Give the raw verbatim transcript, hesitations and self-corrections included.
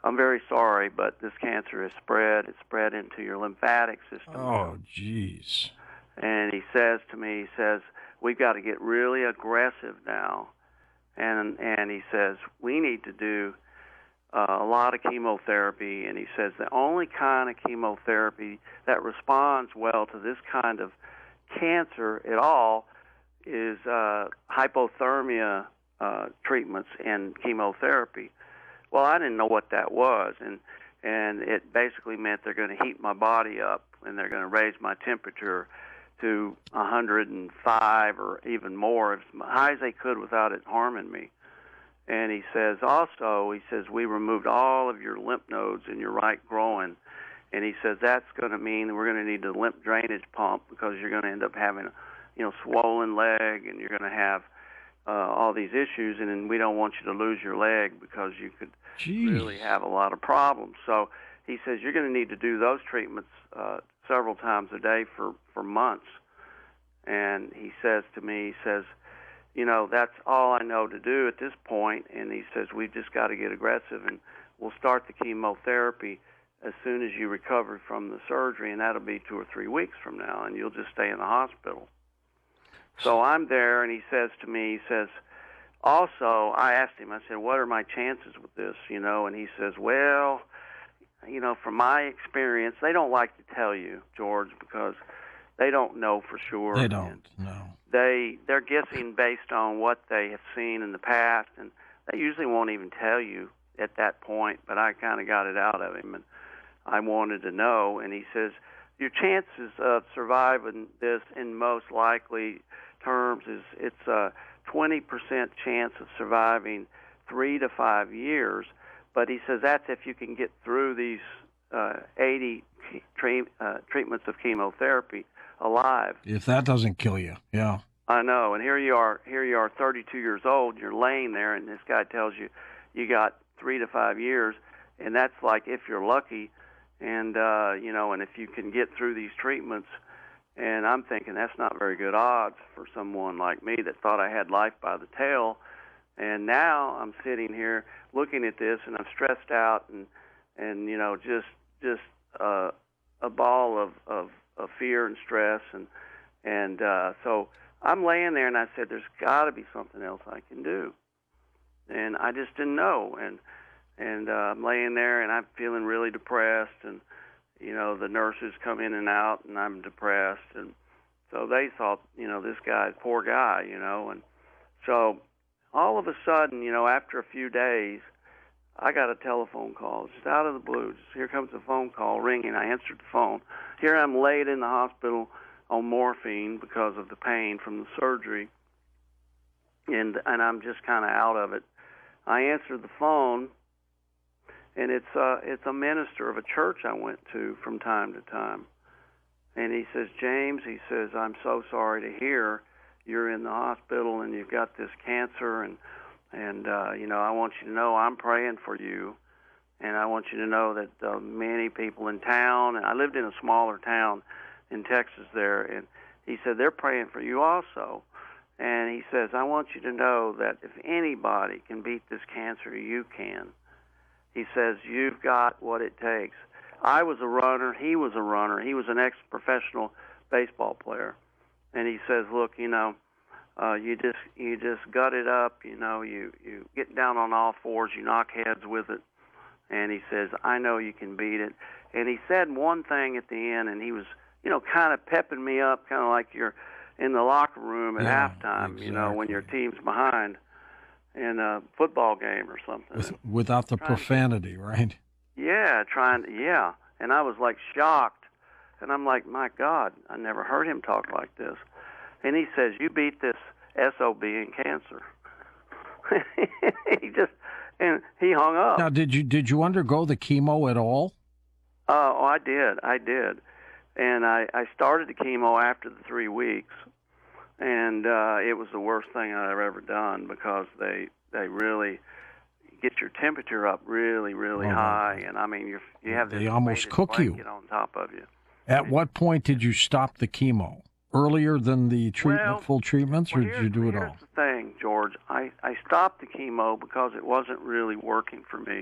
I'm very sorry, but this cancer has spread. It's spread into your lymphatic system. Oh, jeez. And he says to me, he says, we've got to get really aggressive now. And and he says, we need to do uh, a lot of chemotherapy. And he says, the only kind of chemotherapy that responds well to this kind of cancer at all is uh, hypothermia uh, treatments and chemotherapy. Well, I didn't know what that was, and and it basically meant they're going to heat my body up, and they're going to raise my temperature to one hundred five or even more, as high as they could without it harming me. And he says also, he says, we removed all of your lymph nodes in your right groin, and he says that's going to mean we're going to need a lymph drainage pump because you're going to end up having a, you know, swollen leg, and you're going to have uh, all these issues, and then we don't want you to lose your leg because you could Jeez. really have a lot of problems. So he says you're going to need to do those treatments uh, several times a day for, for months. And he says to me, he says, you know, that's all I know to do at this point. And he says, we've just got to get aggressive, and we'll start the chemotherapy as soon as you recover from the surgery, and that'll be two or three weeks from now, and you'll just stay in the hospital. So I'm there, and he says to me, he says, also, I asked him, I said, what are my chances with this, you know? And he says, well, you know, from my experience, they don't like to tell you, George, because they don't know for sure. They don't, no. They, they're guessing based on what they have seen in the past, and they usually won't even tell you at that point, but I kind of got it out of him, and I wanted to know. And he says, your chances of surviving this in most likely terms is it's a twenty percent chance of surviving three to five years, but he says that's if you can get through these uh, eighty tre- uh, treatments of chemotherapy alive. If that doesn't kill you, yeah. I know, and here you are, here you are, thirty-two years old, you're laying there, and this guy tells you you got three to five years, and that's like if you're lucky, and uh, you know, and if you can get through these treatments. And I'm thinking that's not very good odds for someone like me that thought I had life by the tail. And now I'm sitting here looking at this, and I'm stressed out, and and you know, just just uh, a ball of, of, of fear and stress, and and uh, so I'm laying there, and I said, "There's got to be something else I can do," and I just didn't know, and and uh, I'm laying there, and I'm feeling really depressed, and you know, the nurses come in and out, and I'm depressed. And so they thought, you know, this guy, poor guy, you know. And so all of a sudden, you know, after a few days, I got a telephone call, just out of the blue. Just here comes a phone call ringing. I answered the phone. Here I'm laid in the hospital on morphine because of the pain from the surgery, and and I'm just kind of out of it. I answered the phone, and it's uh, it's a minister of a church I went to from time to time. And he says, James, he says, I'm so sorry to hear you're in the hospital and you've got this cancer, and, and uh, you know, I want you to know I'm praying for you, and I want you to know that uh, many people in town, and I lived in a smaller town in Texas there, and he said, they're praying for you also. And he says, I want you to know that if anybody can beat this cancer, you can. He says, you've got what it takes. I was a runner. He was a runner. He was an ex-professional baseball player. And he says, look, you know, uh, you just you just gut it up. You know, you, you get down on all fours. You knock heads with it. And he says, I know you can beat it. And he said one thing at the end, and he was, you know, kind of pepping me up, kind of like you're in the locker room at yeah, halftime, exactly. you know, when your team's behind in a football game or something. With, without the profanity, right? Yeah, trying to, yeah. And I was like shocked. And I'm like, my God, I never heard him talk like this. And he says, you beat this S O B in cancer. He just, and he hung up. Now, did you did you undergo the chemo at all? Uh, oh, I did. I did. And I, I started the chemo after the three weeks. And uh, it was the worst thing I've ever done because they they really get your temperature up really, really oh, high. And, I mean, you you have this they almost cook you on top of you. At what point did you stop the chemo? Earlier than the treatment, well, full treatments, or well, did you do it all? Here's the thing, George. I, I stopped the chemo because it wasn't really working for me.